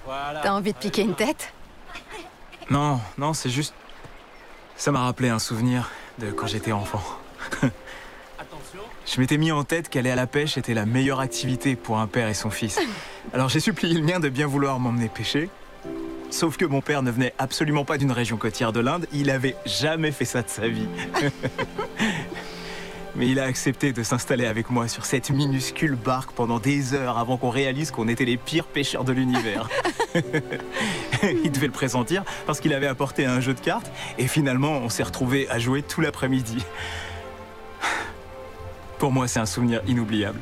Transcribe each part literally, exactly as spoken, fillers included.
Voilà. T'as envie de piquer une tête? Non, non, c'est juste... Ça m'a rappelé un souvenir de quand j'étais enfant. Je m'étais mis en tête qu'aller à la pêche était la meilleure activité pour un père et son fils. Alors j'ai supplié le mien de bien vouloir m'emmener pêcher. Sauf que mon père ne venait absolument pas d'une région côtière de l'Inde. Il avait jamais fait ça de sa vie. Mais il a accepté de s'installer avec moi sur cette minuscule barque pendant des heures avant qu'on réalise qu'on était les pires pêcheurs de l'univers. Il devait le pressentir parce qu'il avait apporté un jeu de cartes et finalement on s'est retrouvés à jouer tout l'après-midi. Pour moi, c'est un souvenir inoubliable.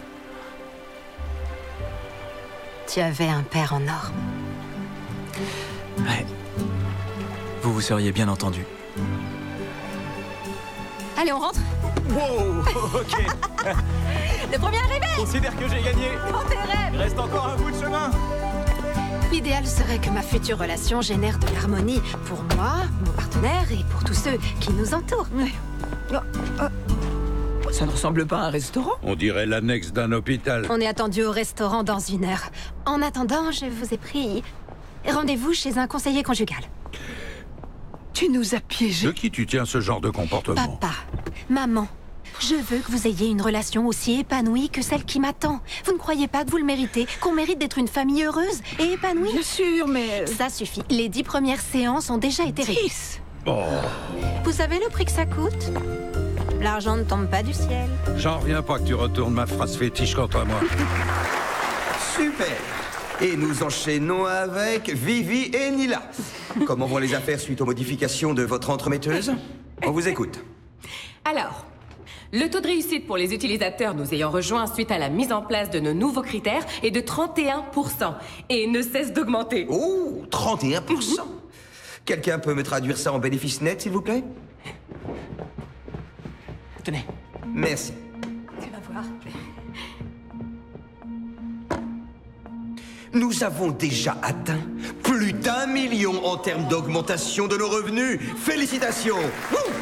Tu avais un père en or. Ouais. Vous vous seriez bien entendu. Allez, on rentre. Wow, ok. Le premier arrivé. Considère que j'ai gagné. Dans tes rêves. Il reste encore un bout de chemin. L'idéal serait que ma future relation génère de l'harmonie pour moi, mon partenaire et pour tous ceux qui nous entourent. Oh, oh. Ça ne ressemble pas à un restaurant? On dirait l'annexe d'un hôpital. On est attendu au restaurant dans une heure. En attendant, je vous ai pris rendez-vous chez un conseiller conjugal. Tu nous as piégés. De qui tu tiens ce genre de comportement? Papa, maman, je veux que vous ayez une relation aussi épanouie que celle qui m'attend. Vous ne croyez pas que vous le méritez? Qu'on mérite d'être une famille heureuse et épanouie? Bien sûr, mais... Ça suffit. Les dix premières séances ont déjà été réglées. Dix. Oh, Vous savez le prix que ça coûte? L'argent ne tombe pas du ciel. j'en reviens pas que tu retournes ma phrase fétiche contre moi. Super. Et nous enchaînons avec Vivi et Nila. Comment vont les affaires suite aux modifications de votre entremetteuse? On vous écoute. Alors, le taux de réussite pour les utilisateurs nous ayant rejoints suite à la mise en place de nos nouveaux critères est de trente et un pour cent et ne cesse d'augmenter. Oh, trente et un pour cent. Quelqu'un peut me traduire ça en bénéfice net, s'il vous plaît? Tenez. Merci. Tu vas voir. Nous avons déjà atteint plus d'un million en termes d'augmentation de nos revenus. Félicitations. Wouh!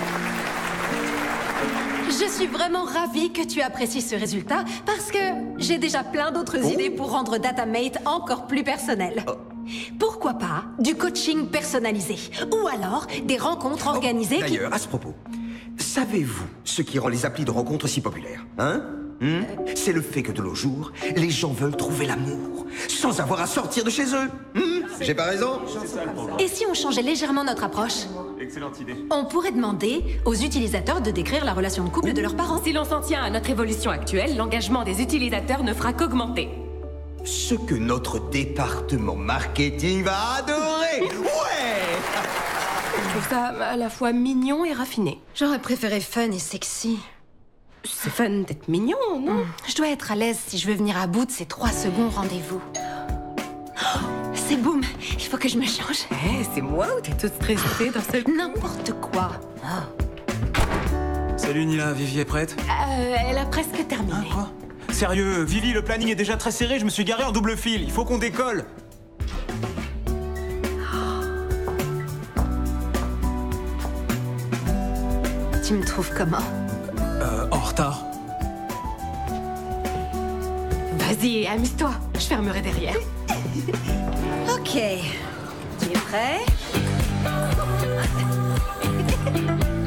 Je suis vraiment ravie que tu apprécies ce résultat parce que j'ai déjà plein d'autres Oh. idées pour rendre DataMate encore plus personnel. Oh. Pourquoi pas du coaching personnalisé ou alors des rencontres organisées qui... D'ailleurs, à ce propos, savez-vous ce qui rend les applis de rencontres si populaires? Hein? Hmm? C'est le fait que de nos jours, les gens veulent trouver l'amour sans avoir à sortir de chez eux. Hmm? J'ai pas raison? Et si on changeait légèrement notre approche? Excellente idée. On pourrait demander aux utilisateurs de décrire la relation de couple de leurs parents. Si l'on s'en tient à notre évolution actuelle, l'engagement des utilisateurs ne fera qu'augmenter. Ce que notre département marketing va adorer. Ouais! Je trouve ça à la fois mignon et raffiné. J'aurais préféré fun et sexy. C'est fun d'être mignon, non? Je dois être à l'aise si je veux venir à bout de ces trois secondes rendez-vous. Oh, c'est boum, il faut que je me change. Eh, c'est moi ou t'es toute stressée dans ce... N'importe quoi. Salut Nila, Vivi est prête? Euh, elle a presque terminé. Hein, quoi? Sérieux, Vivi, le planning est déjà très serré, je me suis garé en double fil, il faut qu'on décolle. Tu me trouves comment? Euh, en retard. Vas-y, amuse-toi. Je fermerai derrière. Ok. Tu es prêt?